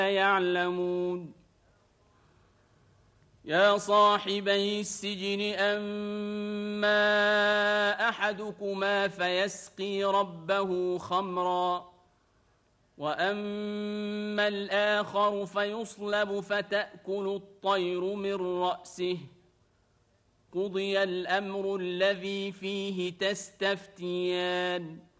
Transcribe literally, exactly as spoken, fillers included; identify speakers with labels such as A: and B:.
A: يعلمون يا صاحبي السجن أما أحدكما فيسقي ربه خمرا وأما الآخر فيصلب فتأكل الطير من رأسه قضي الأمر الذي فيه تستفتيان